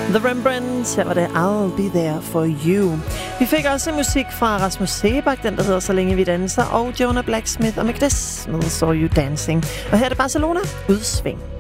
The Rembrandts, her var det I'll Be There For You. Vi fik også musik fra Rasmus Seebach, den der hedder Så Længe Vi Danser, og Jonah Blacksmith og Magdes med Saw You Dancing. Og her er det Barcelona, Udsving.